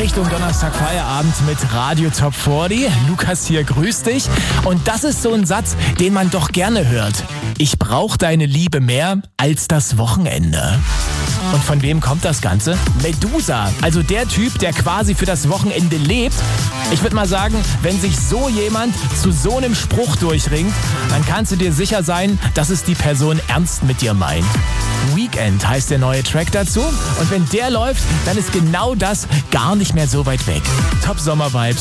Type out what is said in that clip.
Richtung Donnerstag Feierabend mit Radio Top 40. Lukas hier, grüß dich. Und das ist so ein Satz, den man doch gerne hört. Ich brauche deine Liebe mehr als das Wochenende. Und von wem kommt das Ganze? Medusa, also der Typ, der quasi für das Wochenende lebt. Ich würde mal sagen, wenn sich so jemand zu so einem Spruch durchringt, dann kannst du dir sicher sein, dass es die Person ernst mit dir meint. Weekend heißt der neue Track dazu. Und wenn der läuft, dann ist genau das gar nicht mehr so weit weg. Top Sommer-Vibes